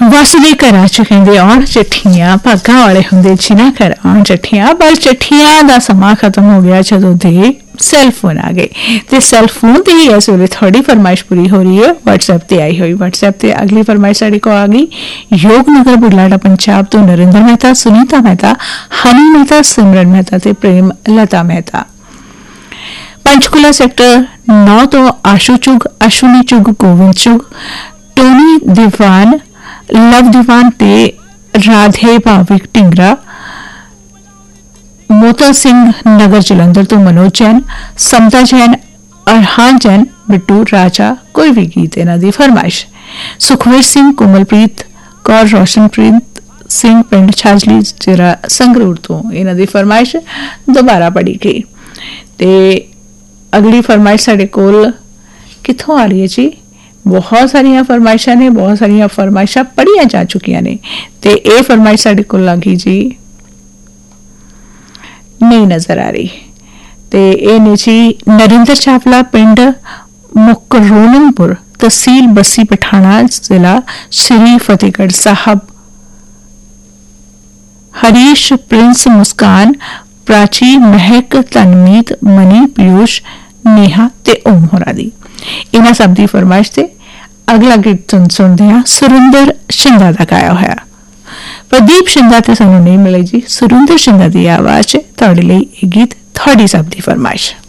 वासुदेव घरां च कहंदे आउण चिट्ठियां भागां वाले हुंदे जिन्हां घर आउण चिट्ठियां पर चिट्ठियां दा समां खत्म हो गया जदों दे सैलफोन आ गए ते सैलफोन ते ही इस वेले थोड़ी फरमाइश पूरी हो रही है व्हाट्सएप ते आई हुई व्हाट्सएप ते अगली फरमाइश साढ़े को आ गई योगनगर बुढ़लाडा पंजाब तो नरेंद्र मेहता सुनीता मेहता हनी मेहता सिमरन मेहता ते प्रेम लता मेहता पंचकुला सेक्टर 9 तो आशु चुग अश्विनी चुग गोविंद चुग टोनी दीवान लव दीवान ते राधे भाविक टिंगरा मोता सिंह नगर जलंधर तो मनोज जैन समता जैन अरहान जैन बिट्टू राजा कोई भी गीत इन्हां दी फरमाइश सुखवीर सिंह कोमलप्रीत कौर रोशनप्रीत सिंह पिंड छाजली जिला संगरूर तो इन्हां दी फरमाइश दोबारा पढ़ी गई ते अगली फरमाइश साडे कोल कित्थों आ रही है जी बहुत सारिया फरमाइशा ने बहुत सारिया फरमाइशा पढ़िया जा चुकिया ने ते ए फरमाइश साडे कोल लगी जी नहीं नजर आ रही ते ए ने जी नरेंद्र चावला पिंड मुकरोनमपुर तहसील बस्सी पठाना जिला श्री फतेहगढ़ साहब हरीश प्रिंस मुस्कान प्राची महक तनमीत मनी पीयूष नेहा ते ओम होरा दी इन्हां सब दी फरमाइश ते अगला गीत सुनते हैं सुरिंदर शिंदा दा गाया होया प्रदीप शिंदा ते सानू नहीं मिले जी सुरिंदर शिंदा दी आवाज तुहाडे लई ये गीत थोड़ी सब दी फरमाइश